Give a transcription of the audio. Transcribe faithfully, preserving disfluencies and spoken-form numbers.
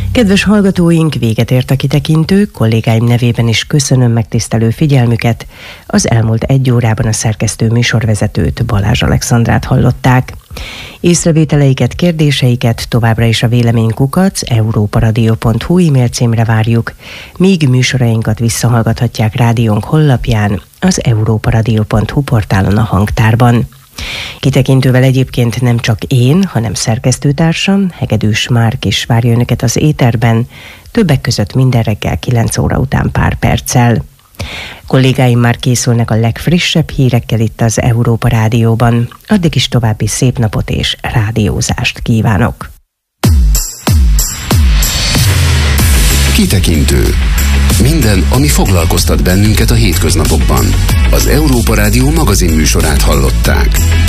Kedves hallgatóink, véget ért a kitekintő, kollégáim nevében is köszönöm megtisztelő figyelmüket. Az elmúlt egy órában a szerkesztő műsorvezetőt, Balázs Alexandrát hallották. Észrevételeiket, kérdéseiket továbbra is a véleménykukac európaradio pont hu e-mail címre várjuk, míg műsorainkat visszahallgathatják rádiónk honlapján, az európaradio pont hu portálon a hangtárban. Kitekintővel egyébként nem csak én, hanem szerkesztőtársam, Hegedűs Márk is várja önöket az éterben, többek között minden reggel kilenc óra után pár perccel. Kollégáim már készülnek a legfrissebb hírekkel itt az Európa Rádióban. Addig is további szép napot és rádiózást kívánok. Kitekintő. Minden, ami foglalkoztat bennünket a hétköznapokban. Az Európa Rádió magazin műsorát hallották.